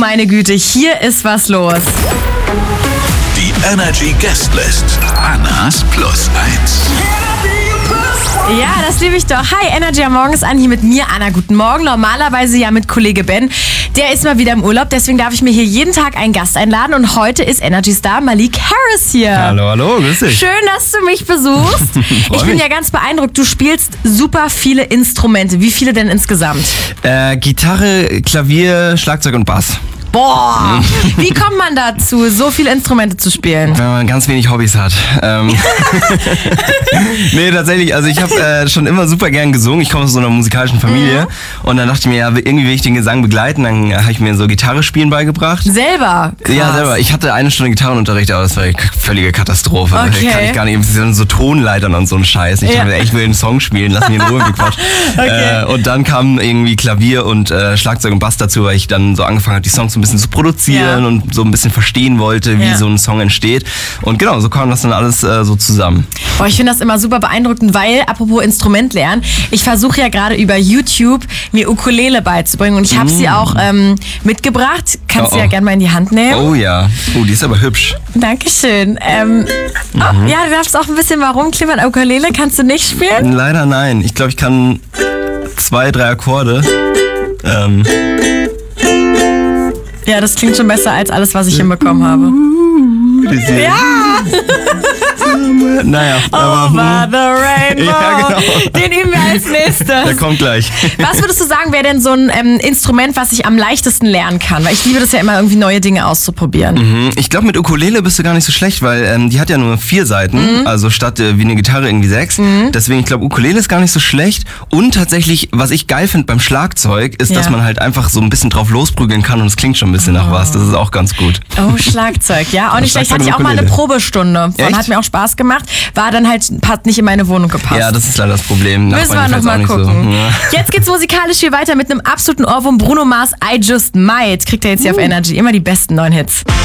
meine Güte, hier ist was los. Die Energy Guestlist. Annas Plus 1. Ja, das liebe ich doch. Hi, Energy am Morgen ist an, hier mit mir, Anna. Guten Morgen. Normalerweise ja mit Kollege Ben. Der ist mal wieder im Urlaub, deswegen darf ich mir hier jeden Tag einen Gast einladen. Und heute ist Energy-Star Malik Harris hier. Hallo, grüß dich. Schön, dass du mich besuchst. Ich bin ja ganz beeindruckt. Du spielst super viele Instrumente. Wie viele denn insgesamt? Gitarre, Klavier, Schlagzeug und Bass. Boah, wie kommt man dazu, so viele Instrumente zu spielen? Wenn man ganz wenig Hobbys hat. Nee, tatsächlich, also ich habe schon immer super gern gesungen. Ich komme aus so einer musikalischen Familie. Und dann dachte ich mir, ja, irgendwie will ich den Gesang begleiten. Dann habe ich mir so Gitarre spielen beigebracht. Selber? Krass. Ja, selber. Ich hatte eine Stunde Gitarrenunterricht, aber das war eine völlige Katastrophe. Okay. Kann ich gar nicht. So Tonleitern und so ein Scheiß. Ich dachte, ich will einen Song spielen, lass mich in Ruhe mit Quatsch. Okay. Und dann kam irgendwie Klavier und Schlagzeug und Bass dazu, weil ich dann so angefangen habe, die Songs so ein bisschen zu produzieren und so ein bisschen verstehen wollte, wie so ein Song entsteht. Und genau, so kam das dann alles so zusammen. Boah, ich finde das immer super beeindruckend, weil, apropos Instrument lernen, ich versuche ja gerade über YouTube mir Ukulele beizubringen und ich habe sie auch mitgebracht. Kannst du ja gerne mal in die Hand nehmen. Oh ja, die ist aber hübsch. Dankeschön. Ja, du darfst auch ein bisschen mal rumklimmern. Ukulele kannst du nicht spielen? Leider nein. Ich glaube, ich kann 2, 3 Akkorde. Ja, das klingt schon besser als alles, was ich hinbekommen habe. Ja! Naja, aber... Over the Rainbow. Ja, genau. Den üben wir als nächstes. Der kommt gleich. Was würdest du sagen, wäre denn so ein Instrument, was ich am leichtesten lernen kann? Weil ich liebe das ja immer, irgendwie neue Dinge auszuprobieren. Ich glaube, mit Ukulele bist du gar nicht so schlecht, weil die hat ja nur 4 Seiten, also statt wie eine Gitarre irgendwie 6. Deswegen, ich glaube, Ukulele ist gar nicht so schlecht. Und tatsächlich, was ich geil finde beim Schlagzeug, ist, dass man halt einfach so ein bisschen drauf losprügeln kann und es klingt schon ein bisschen nach was. Das ist auch ganz gut. Oh, Schlagzeug, ja. Auch nicht schlecht. Hatte ich auch mal eine Probestunde. Von, hat mir auch Spaß gemacht. War dann halt, hat nicht in meine Wohnung gepasst. Ja, das ist leider das Problem. Müssen wir noch mal gucken. So. Ja. Jetzt geht's musikalisch hier weiter mit einem absoluten Ohrwurm. Bruno Mars, I Just Might. Kriegt er jetzt hier auf Energy. Immer die besten neuen Hits.